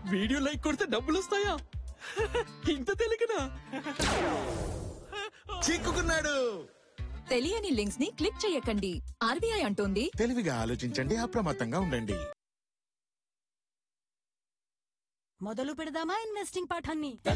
Video like కొడితే డబ్బులు వస్తాయా? ఇంత తెలియకనా? చిక్కుకున్నాడు. తెలియని లింక్స్ ని క్లిక్ చేయకండి. ఆర్బీఐ అంటోంది తెలివిగా ఆలోచించండి, అప్రమత్తంగా ఉండండి. మొదలు పెడదామా ఇన్వెస్టింగ్ పాఠాన్ని?